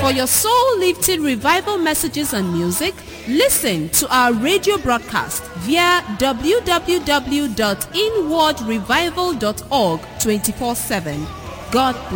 For your soul-lifting revival messages and music, listen to our radio broadcast via www.inwardrevival.org 24/7. God bless.